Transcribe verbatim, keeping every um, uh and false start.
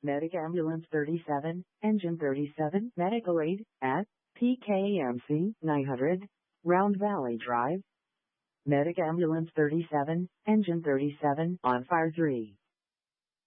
Medic Ambulance thirty-seven, Engine thirty-seven, Medical Aid, at P K M C nine hundred, Round Valley Drive. Medic Ambulance thirty-seven, Engine thirty-seven, on fire three.